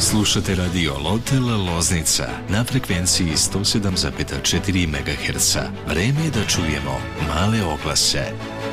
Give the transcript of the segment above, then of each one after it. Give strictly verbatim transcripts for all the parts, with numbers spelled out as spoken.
Slušate radio Lotel Loznica na frekvenciji sto sedam zarez četiri megaherca. Vreme je da čujemo male oglase.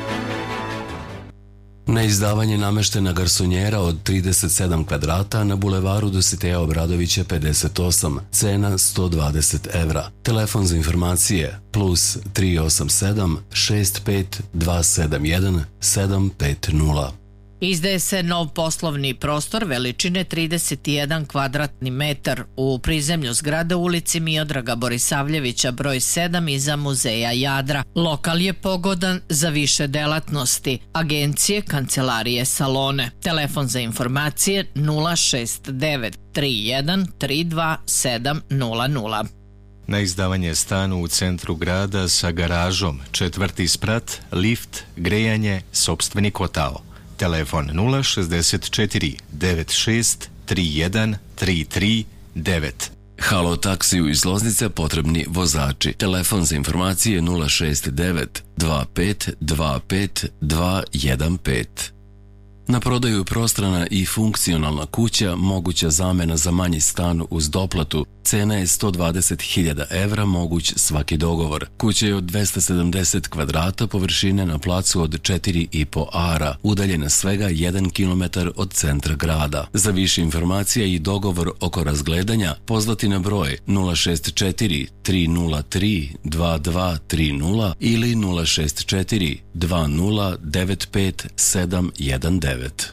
Na izdavanje nameštena garsonjera od trideset sedam kvadrata na bulevaru Dositeja Obradovića pedeset osam, cena sto dvadeset evra. Telefon za informacije plus tri osam sedam šest pet dva sedam jedan sedam pet nula. Izdaje se nov poslovni prostor veličine trideset jedan kvadratni metar u prizemlju zgrade u ulici Miodraga Borisavljevića broj sedam iza Muzeja Jadra. Lokal je pogodan za više delatnosti, agencije, kancelarije, salone. Telefon za informacije nula šest devet tri jedan tri dva sedam nula nula. Na izdavanje stanu u centru grada sa garažom, četvrti sprat, lift, grejanje, sopstveni kotao. Telefon nula šezdeset četiri devet šest tri jedan tri tri devet. Halo taksiju iz Loznice potrebni vozači. Telefon za informacije nula šest devet dva pet dva pet dva jedan pet. Na prodaju prostrana i funkcionalna kuća, moguća zamena za manji stan uz doplatu. Cena je sto dvadeset hiljada evra, moguć svaki dogovor. Kuća je od dvesta sedamdeset kvadrata, površine na placu od četiri i po ara, udaljena svega jedan kilometar od centra grada. Za više informacija i dogovor oko razgledanja pozvati na broj nula šest četiri tri nula tri dva dva tri nula ili nula šest četiri dva nula devet pet sedam jedan devet.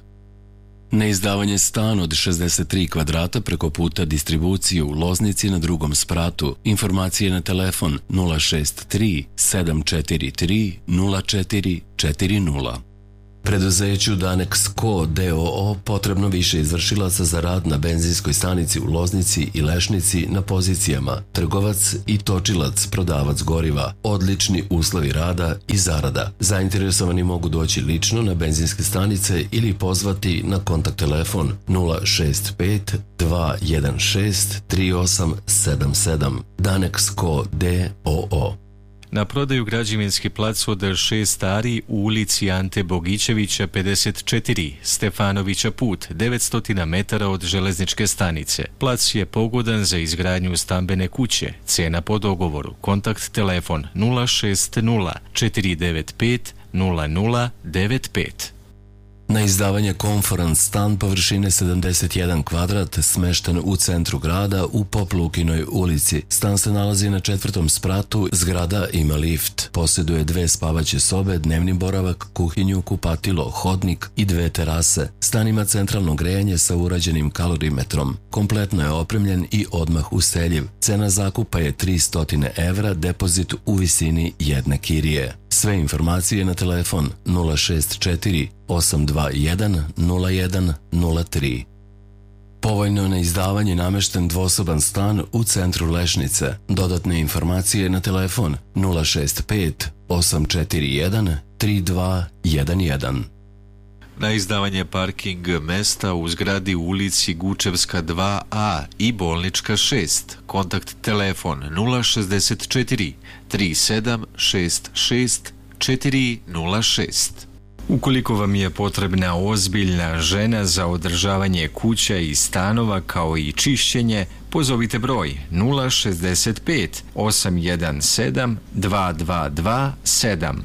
Na izdavanje stan od šezdeset tri kvadrata preko puta distribucije u Loznici na drugom spratu. Informacije na telefon nula šest tri sedam četiri tri nula četiri četiri nula. Preduzeću Danex Co. d o o potrebno više izvršilaca za rad na benzinskoj stanici u Loznici i Lešnici na pozicijama trgovac i točilac, prodavac goriva, odlični uslovi rada i zarada. Zainteresovani mogu doći lično na benzinske stanice ili pozvati na kontakt telefon nula šest pet dva jedan šest tri osam sedam sedam. Danex Co. d o o. Na prodaju građevinski plac od šest ari u ulici Ante Bogićevića pedeset četiri, Stefanovića put, devetsto metara od železničke stanice. Plac je pogodan za izgradnju stambene kuće. Cena po dogovoru. Kontakt telefon nula šest nula četiri devet pet nula nula devet pet. Na izdavanje Konferans stan površine sedamdeset jedan kvadrat, smešten u centru grada u Poplukinoj ulici. Stan se nalazi na četvrtom spratu, zgrada ima lift. Posjeduje dve spavaće sobe, dnevni boravak, kuhinju, kupatilo, hodnik i dve terase. Stan ima centralno grejanje sa urađenim kalorimetrom. Kompletno je opremljen i odmah useljiv. Cena zakupa je tristo evra, depozit u visini jedne kirije. Sve informacije na telefon nula šest četiri osam dva jedan nula jedan nula tri. Povoljno na izdavanje namešten dvosoban stan u centru Lešnice. Dodatne informacije na telefon nula šest pet osam četiri jedan tri dva jedan jedan. Na izdavanje parking mesta u zgradi u ulici Gučevska dva a i Bolnička šest. Kontakt telefon nula šezdeset četiri tri sedam šest šest četiri nula šest. Ukoliko vam je potrebna ozbiljna žena za održavanje kuća i stanova kao i čišćenje, pozovite broj nula šezdeset pet osam jedan sedam dva dva dva sedam.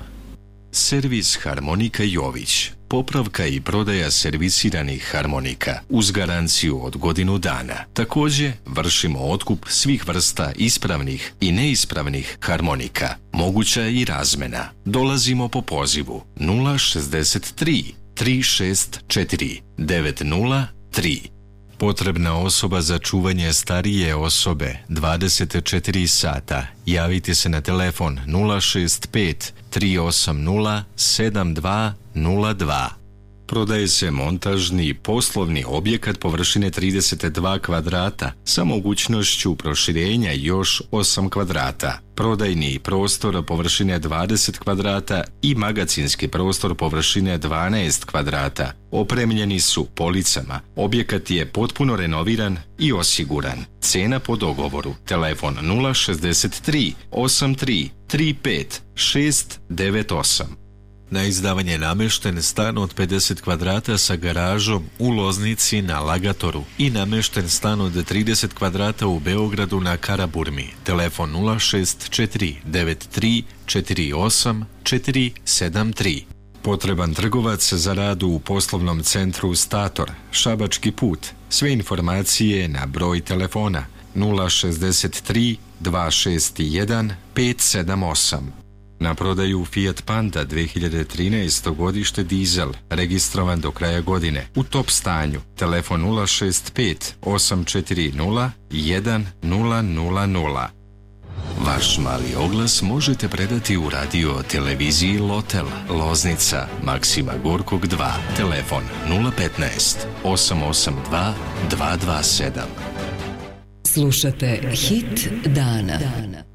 Servis Harmonika Jović. Popravka i prodaja servisiranih harmonika uz garanciju od godinu dana. Također vršimo otkup svih vrsta ispravnih i neispravnih harmonika. Moguća je i razmena. Dolazimo po pozivu nula šezdeset tri tri šest četiri devet nula tri. Potrebna osoba za čuvanje starije osobe dvadeset četiri sata. Javite se na telefon nula šest pet tri osam nula sedam dva nula dva. Prodaje se montažni poslovni objekat površine trideset dva kvadrata sa mogućnošću proširenja još osam kvadrata. Prodajni prostor površine dvadeset kvadrata i magacinski prostor površine dvanaest kvadrata. Opremljeni su policama. Objekat je potpuno renoviran i osiguran. Cena po dogovoru. Telefon nula šezdeset tri osam tri tri pet šest devet osam. Na izdavanje je namešten stan od pedeset kvadrata sa garažom u Loznici na Lagatoru i namešten stan od trideset kvadrata u Beogradu na Karaburmi. Telefon nula šest četiri devet tri četiri osam četiri sedam tri. Potreban trgovac za rad u poslovnom centru Stator, Šabački put. Sve informacije na broj telefona nula šezdeset tri dva šest jedan pet sedam osam. Na prodaju Fiat Panda dve hiljade trinaesto godište dizel, registrovan do kraja godine, u top stanju. Telefon nula šest pet osam četiri nula jedan nula nula nula. Vaš mali oglas možete predati u radio televiziji Lotel, Loznica, Maksima Gorkog dva. Telefon nula petnaest osam osam dva dva dva sedam. Slušate Hit dana.